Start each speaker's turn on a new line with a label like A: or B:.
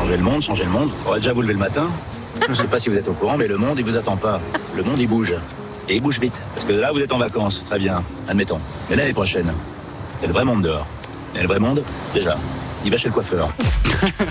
A: Changer le monde. On va déjà vous lever le matin. Je sais pas si vous êtes au courant, mais le monde, il vous attend pas. Le monde, il bouge. Et il bouge vite. Parce que là, vous êtes en vacances. Très bien. Admettons. Mais l'année prochaine, c'est le vrai monde dehors. Et le vrai monde, déjà, il va chez le coiffeur.